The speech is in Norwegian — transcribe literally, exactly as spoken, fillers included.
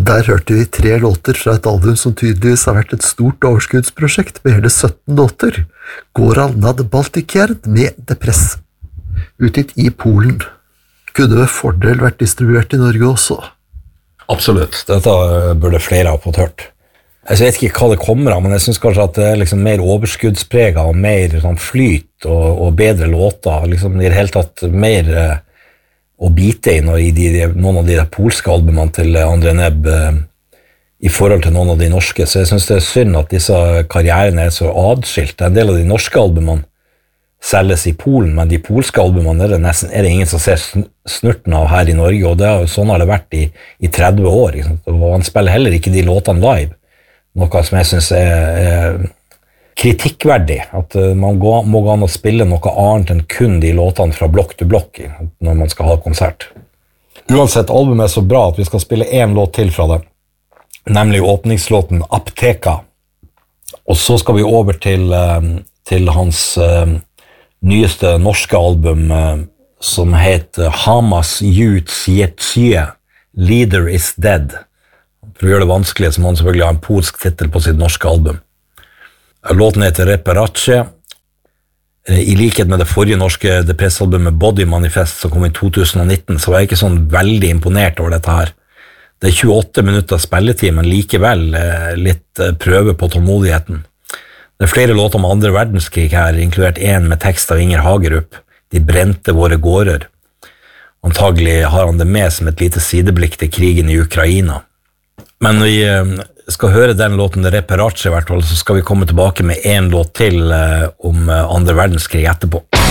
Og der hørte vi tre låter fra et album som tydeligvis har vært et stort overskuddsprosjekt med hele sytten låter. Goran nad Baltikjerd med Depress, utgitt i Polen. Kunne ved fordel vært distribuert i Norge også. Absolutt, dette burde flere ha fått hørt. Jeg vet ikke hva det kommer av, men jeg synes kanskje at det er liksom mer overskuddspreget og mer sånn flyt og, og bedre låter, liksom i det hele tatt mer eh, å bite i når i de, noen av de polske albumene til André Nebb eh, i forhold til noen av de norske, så jeg synes det er synd at disse karrierene er så adskilt. En del av de norske albumene selges i Polen, men de polske albumene er det, nesten, er det ingen som ser snurten av her i Norge, og det er, sånn har det vært i, i tretti år, og han spiller heller ikke de låtene live, noe som jeg synes er, er kritikkverdig, at man går, må gå an å spille noe annet enn kun de låtene fra blokk til blokk når man skal ha konsert. Uansett, albumet er så bra at vi skal spille en låt til fra det, nemlig åpningslåten Apteka, og så skal vi over til, til hans nyeste norske album som heter Hamas Youths Jetsye, Leader is Dead. For å gjøre det vanskelig, så må han selvfølgelig ha en polsk titel på sitt norske album. Låten heter Reparace. I likhet med det forrige norske Depress-albumet Body Manifest som kom i to tusen nitten, så var jeg ikke sånn veldig imponert over dette her. Det er tjueåtte minutter spilletid, men likevel litt prøve på tålmodigheten. Det er flere låter om andre verdenskrig her, inkludert en med tekst av Inger Hagerup, De brente våre gårder. Antagelig har han det med som et lite sideblikk til krigen i Ukraina. Men vi skal høre den låten Reparace i hvert fall, så skal vi komme tilbake med en låt til om andre verdenskrig etterpå.